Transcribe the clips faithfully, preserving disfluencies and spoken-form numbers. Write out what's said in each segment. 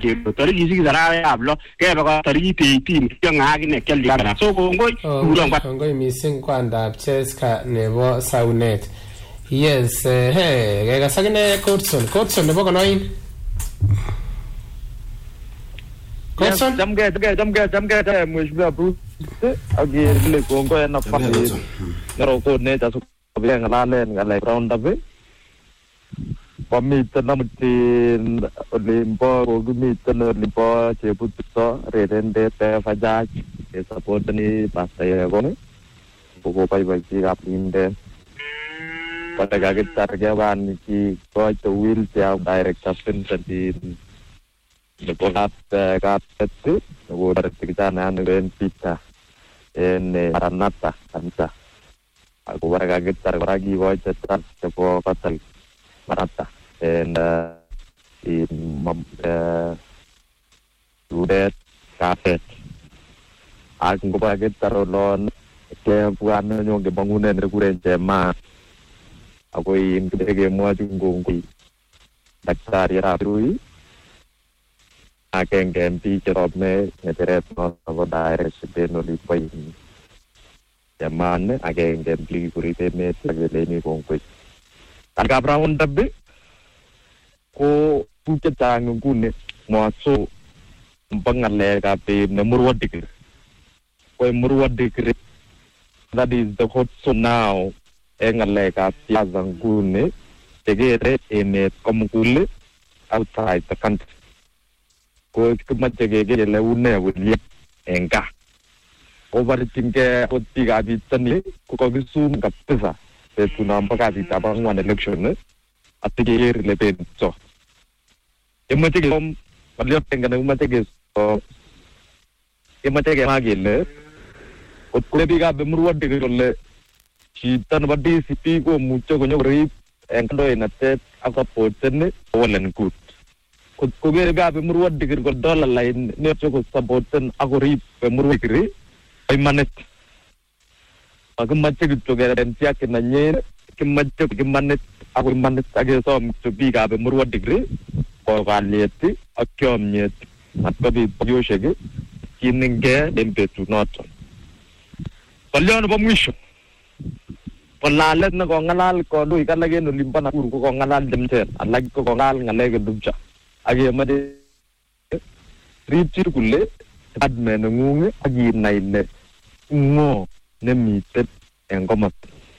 chepto tarikit sisisit arawetab lo kebe ko tarikit eighteen kiyong'a akine kyalchi kamera so kongoi kuron kwa kongoi mising kwandab Cheska nebo Saunet. Yes, eh hey, kekas akine Courtson Courtson nebo konoin. Courtson jamge jamge jamge jamge mheshimiwa Bruce akile kongoi na pale nero ko ne tasu bien ngalalen ngalek round up pamiten namutin olimpo ogumiten olimpo chebutso redende te fajaj e support ni pastor ko ko pai pai kap inde pada gaget targewan ki ko to will ya director di depolat kapet wo director na ngren pita en Maranatha anta aku warga gitar ragi ko tetra po patal Maranatha and uh, in uh, Udet Kapet aku ko gitar lon ke bukan yung bangunan reguler jema ako in kege mo junggung ki daktari rabui akeng gempi cerobne neteret no abo direct sedeno di pai zaman akeng gempi kurite me tageleni kongkoi aga brown dabbe ko pucetang ngune moso mbangale ka pe namurwa dikir ko murwa dikir that is the hot so now engale ka piazang gune tegere ene komukule outside the country ko kumachege le une wuli enga overting ke otiga bitani ko ko bisum kapesa pe tunampa di tabang wan election atige le penso emate kom padle tengana umate ge so emate ge magile ko biga bemruwa digole chitan badi sipi ko mucho ko nyori engdo enate aka potene wolen good ko ko biga bemruwa digir ko dollar line ne ko saboten agori bemruwa digiri ay manet aga mache gitu geren tia kenanye kemache kemanet agori manet age so to biga bemruwa digiri ko galeti akyom nyet matbabi yoshege kininge dempetu noto Palion ba mwisho palalet na ko ngalal ko lui kalage no limpan aku ko ngalal demter alag ko ngal ngalege dubcha age made ripchir kulle adme no ngunge agi naile ngo ne mitet en gomat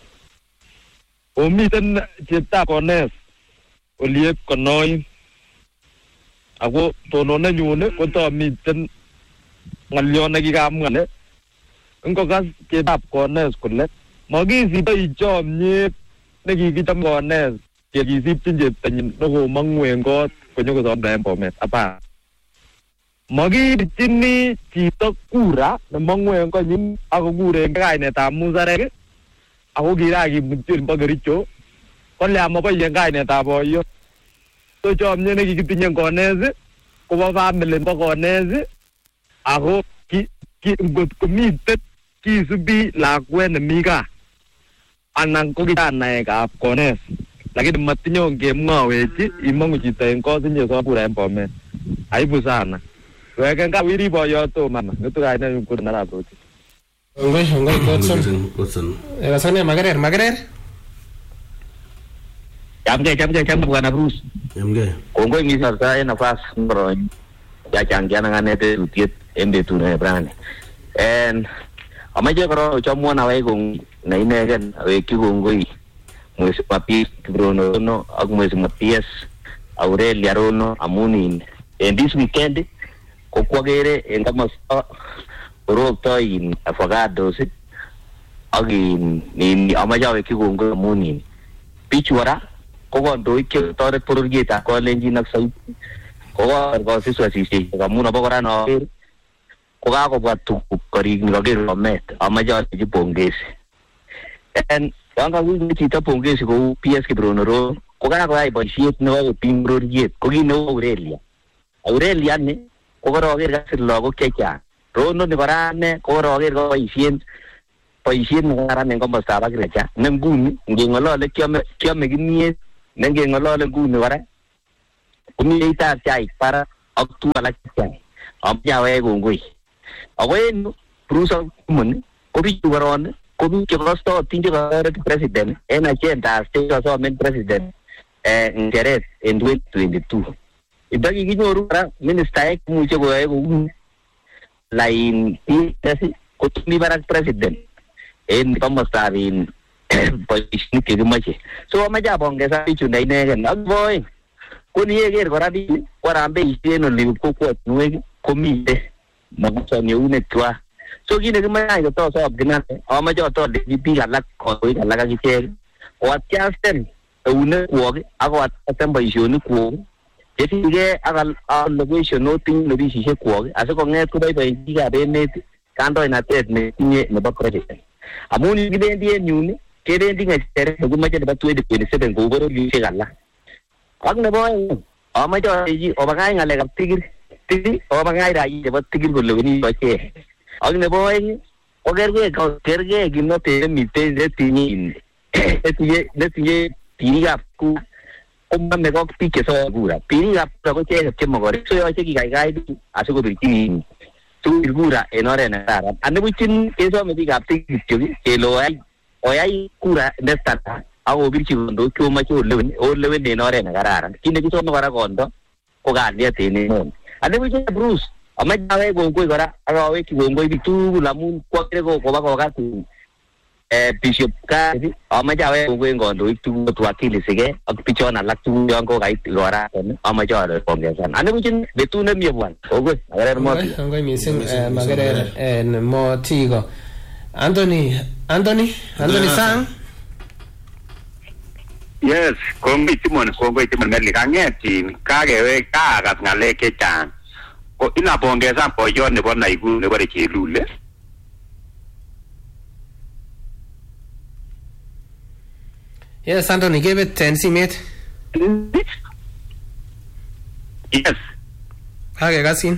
o miten cheta kones oliep konoy ako tono na nyune ko to miten ngalyo na gigam ngale Engkau kas kita kones kulle, magi siapa ijom ni, lagi kita kones, jadi sip cinjet tanyin, nogo mangweng kot, konyo ko sampai pomet, apa? Magi di sini kita kura, mangweng kot ni, aku kura enggak ini tamu sareke, aku kira lagi muncul pagerico, kalau lama apa yang enggak ini tamu yo, tu jom ni lagi kita yang kones, kau bawa ambil lempa kones, aku ki ki ngot komitet kisubi lakwe na miga anang ko kita naik ap kones lagi dematnya game ngaweji imong kita yang kau sini so pura empome ai busana gue kan kau iri boyo tu mana itu kayaknya ukur narabu enggak enggak Courtson Courtson eh rasanya magarer magarer jam jam jam jam bukan Bruce jam ge kongoi misal saya nafas ngeroy ya canggih nangannya tu tiet ende tu nih berani and amaja karo chamu na wai gong na ine gan awe ki gongoi mwes papi brono no ag mwes Matias Aurelia rono amunin and this weekend ko kwagere en kama ro to in afagados agin ni amaja we ki gongoi amunin pichwara ko go do ke tore porugeta ko lenji nak sai ko go si so si si kamuna bogora no Kuka ko buat tukup kari ngagir romet amaja ji pongges and yang kau cerita pongges ko P S ke Bronoro kuka ko ai bonsiet no pimbro yet ko gino Aurelia Aurelia ne ko ro agir gasir logo kecha rono ne barane ko ro agir ko isien paisien ngaran ngo bastaba grecha nenguni ngingolo le kiame kiame gini nengingolo le guni wara kumi ita chai para ak tu alak chechang amache awek kongoi ako en Bruce Mun ko bichu koron ko biik chekostootin chekatoret president en agendas chekasomen president eh ngeret en twenty twenty-two ndakikinyoru kora ministaek muche koyoe kou lain tesi kotumi barak president en komostab in boisionik chekimoche so amache apongeza bichu na inegen ak boy ko niyeker kora biik korambeishe en ole kokwotinwek komite makusoni eunekchwak so kit nekimoche kotosob kinane amache atolechi biik alak koik alak akichek koatiasten eunekwok ak koatiasten boisionikwok chetinygei ak allocation noting nebisisiekwok asikong'et koboiboenchi biikab emet kandoinatet netinye nebo president amun kibendi en yun kebendi ng'echeret nekimoche nebo twenty twenty-seven kou bororiosiek alak ak nebo oeng amache alechi obakach ng'alekab tigir tigir obakach raia chebo tigir kolewenis ichek ak nebo oeng okergei kergei kimnotet nemiten netinye netinye netinye birikab kuk komame kok biik chesoe kura birikab kura ko icheket chemokorek so yoche kikaikai biik asikobirchi tugul kura en oret nekararan anibuchin kesome biikab tigir kityok kele oyai oyai kura netata ak obirchi kondoik cheomoche olewen olewen en oret nekararan kit nekisome kora kondo ko kalyet en emoni anibuchin Bruce amache awek kongoi kora ak awekyi kongoi biik tugul amun kwakere koba kokas eh Bishop Kasi amache awek kongoi en kondoik tugul tuwakili sige ak bichon alak tugul yon kokait koraton amache apongezan anibuchin betut nemie bwana kongoi makerer moti kongoi mising makerer en motiko Anthony Anthony Anthony Sang yes kongoi Timon kongoi Timon meli kangetin kakewek kakas ngalek chechang ko inapongezan boyot nebo Naikuru nebo Chelule yes Anthony kebet ten simet yes kakekasin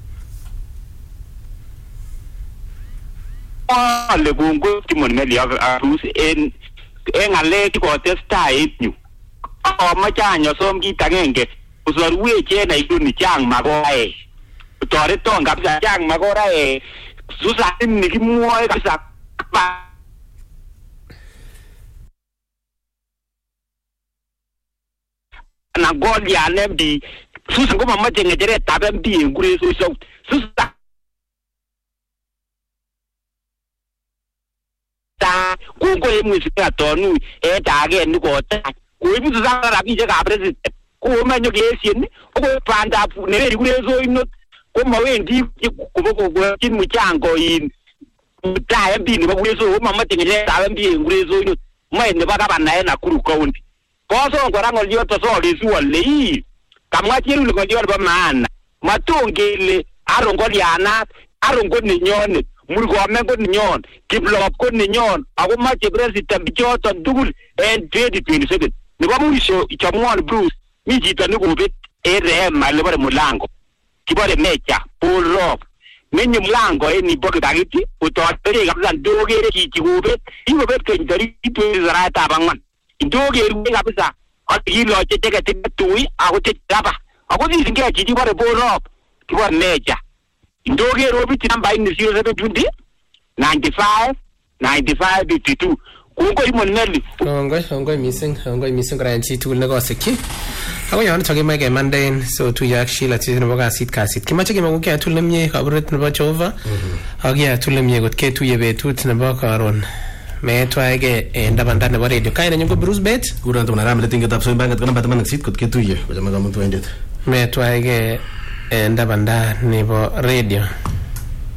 ale kongoi Timon meli ak Bruce en en ngalek chekotestai en yu amache anyosom kit agenge usorwech en Naikuru ni chang makoraek toreton kabisa chang makoraek Susan nikimwoe kabisa na Goliath M D Susan ko mamache ngecheret ab M D en kuresosiek Susan ta kungo emwisi katonu etage ni kota koibu Susan rabisiek ab president ko manyo kesien ko panda ne kuresoinot ko mawendi kobokogokin muchango in ta M D nebo kureso ko mamache ngecheret ab M D en kuresoinot mai nebo gavana en Nakuru County koso kora ngoliot so lisuole hii kamwa Chelule ngoliot ba maana matongele aron Goliath aron ko ninyone murgome ko ninyon kiplop ko ninyon ako mache president bichoton tugul en twenty twenty-seven nebo mwisho ichamwon Bruce mi chito nikobet en rehema lebare Mulango kibore Mecha Paul Rock menye Mulango en ibo kibagiti utotere kabisa ndogere chichi kobet ikobet kenytori twenty abangwan ndogere kabisa akilo checheke tui ako chechaba ako nisingea chichi bore Paul Rock kibore Mecha ndogere obiti namba ini zero seven twenty ninety-five ninety-five fifty-two kungo Timon meli kongoi kongoi mising kongoi mising kora en chitugul nekosikyi ako yon chokimoe kemanden so tuyo ak Sheila tisit nebo kasit kasit kimoche kemong'u keatul nemie kaburet nebo Jehova ak keatul nemie kot ketuye betut nebo karon metwaege en tabanda nebo radio kaine nyun ko Bruce Bet kuran to naram letingetab so banget kana batman sit kot ketuye kochama kamutwendet metwaege en tabanda nebo radio